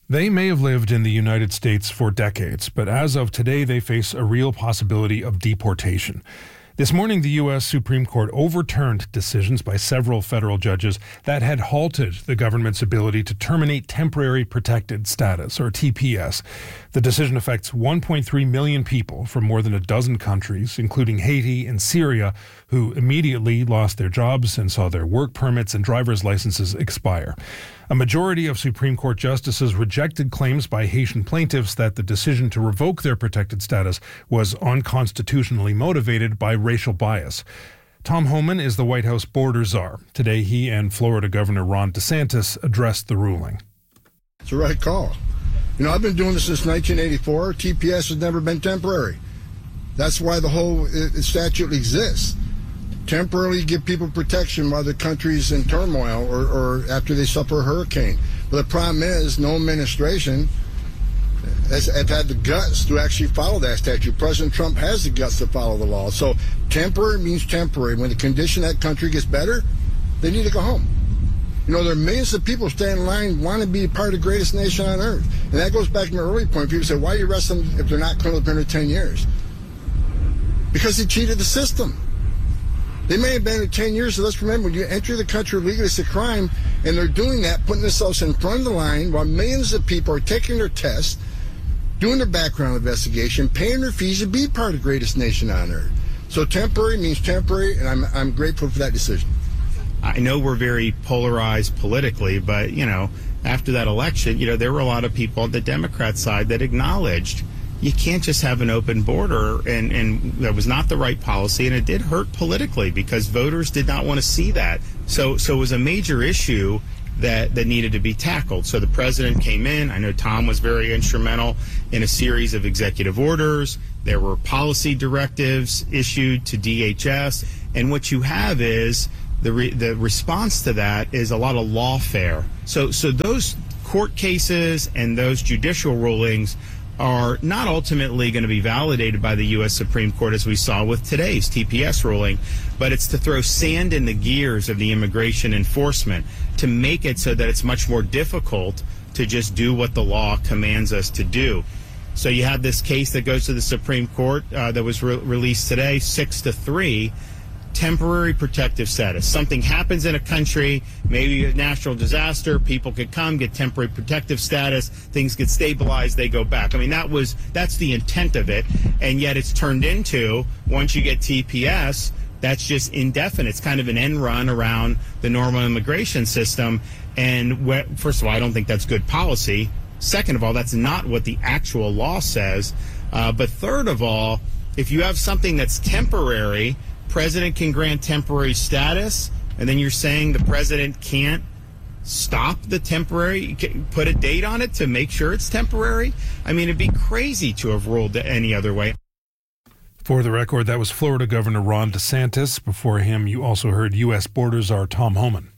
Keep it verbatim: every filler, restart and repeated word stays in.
They may have lived in the United States for decades, but as of today, they face a real possibility of deportation. This morning, the U S Supreme Court overturned decisions by several federal judges that had halted the government's ability to terminate temporary protected status, or T P S. The decision affects one point three million people from more than a dozen countries, including Haiti and Syria, who immediately lost their jobs and saw their work permits and driver's licenses expire. A majority of Supreme Court justices rejected claims by Haitian plaintiffs that the decision to revoke their protected status was unconstitutionally motivated by racial bias. Tom Homan is the White House border czar. Today, he and Florida Governor Ron DeSantis addressed the ruling. It's the right call. You know, I've been doing this since nineteen eighty-four. T P S has never been temporary. That's why the whole statute exists. Temporarily give people protection while the country's in turmoil or, or after they suffer a hurricane. But the problem is no administration has, has had the guts to actually follow that statute. President Trump has the guts to follow the law. So temporary means temporary. When the condition of that country gets better, they need to go home. You know, there are millions of people standing in line want to be a part of the greatest nation on earth. And that goes back to my early point. People say, why do you arrest them if they're not criminal under ten years? Because they cheated the system. They may have been in ten years, so let's remember, when you enter the country legally, it's a crime, and they're doing that, putting themselves in front of the line while millions of people are taking their tests, doing their background investigation, paying their fees to be part of the greatest nation on earth. So temporary means temporary, and I'm, I'm grateful for that decision. I know we're very polarized politically, but, you know, after that election, you know, there were a lot of people on the Democrat side that acknowledged you can't just have an open border, and, and that was not the right policy, and it did hurt politically because voters did not want to see that. So so it was a major issue that, that needed to be tackled. So the president came in. I know Tom was very instrumental in a series of executive orders. There were policy directives issued to D H S, and what you have is the re, the response to that is a lot of lawfare. So so those court cases and those judicial rulings are not ultimately going to be validated by the U S Supreme Court, as we saw with today's T P S ruling, but it's to throw sand in the gears of the immigration enforcement to make it so that it's much more difficult to just do what the law commands us to do. So you have this case that goes to the Supreme Court uh, that was re- released today, six to three. Temporary protective status. Something happens in a country, maybe a natural disaster, people could come, get temporary protective status, things get stabilized, they go back. I mean, that was that's the intent of it, and yet it's turned into, once you get T P S, that's just indefinite. It's kind of an end run around the normal immigration system, and wh- first of all, I don't think that's good policy. Second of all, that's not what the actual law says. Uh, but third of all, if you have something that's temporary, president can grant temporary status, and then you're saying the president can't stop the temporary, put a date on it to make sure it's temporary? I mean, it'd be crazy to have ruled any other way. For the record, that was Florida Governor Ron DeSantis. Before him, you also heard U S border czar Tom Homan.